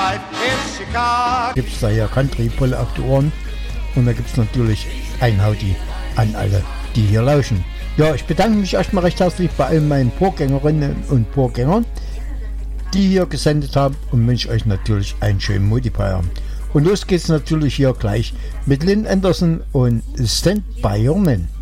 life in Chicago. Gibt es da ja Country-Pole-Aktoren und da gibt es natürlich ein Howdy an alle, die hier lauschen. Ja, ich bedanke mich erstmal recht herzlich bei allen meinen Vorgängerinnen und Vorgängern, die hier gesendet haben und wünsche euch natürlich einen schönen Multiplier. Und los geht's natürlich hier gleich mit Lynn Anderson und Stand By Your Man.